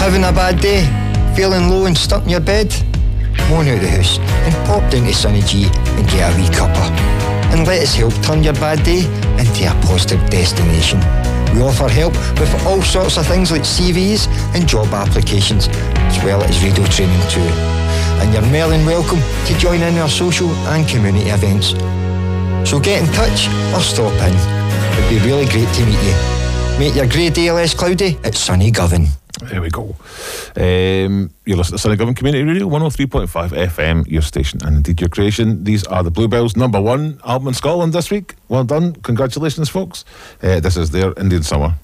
Having a bad day? Feeling low and stuck in your bed? Moan out the house and pop down to Sunny G and get a wee cuppa. And let us help turn your bad day into a positive destination. We offer help with all sorts of things like CVs and job applications, as well as radio training too. And you're more than welcome to join in our social and community events. So get in touch or stop in. It'd be really great to meet you. Make your grey day less cloudy at Sunny Govan. There we go. You're listening to Sunny Govan Community Radio 103.5 FM, your station, and indeed your creation. These are the Bluebells' #1 album in Scotland this week. Well done. Congratulations, folks. This is their Indian Summer.